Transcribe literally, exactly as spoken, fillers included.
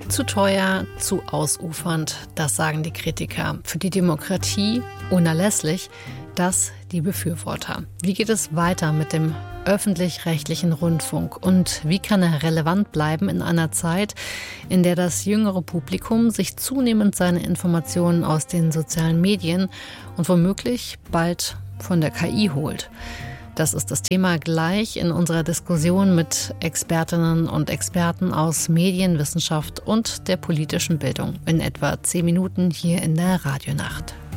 Zu teuer, zu ausufernd, das sagen die Kritiker. Für die Demokratie unerlässlich, das die Befürworter. Wie geht es weiter mit dem öffentlich-rechtlichen Rundfunk und wie kann er relevant bleiben in einer Zeit, in der das jüngere Publikum sich zunehmend seine Informationen aus den sozialen Medien und womöglich bald von der K I holt? Das ist das Thema gleich in unserer Diskussion mit Expertinnen und Experten aus Medienwissenschaft und der politischen Bildung in etwa zehn Minuten hier in der Radionacht.